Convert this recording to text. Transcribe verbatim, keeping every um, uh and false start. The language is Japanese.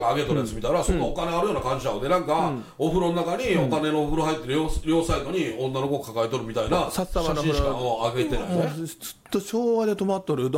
あげとるやつ見たら、そんなお金あるような感じちゃうで、なんか、お風呂の中にお金のお風呂入ってる両両サイドに女の子抱えとるみたいな写真しか上げてないね。 ずっと昭和で止まっとる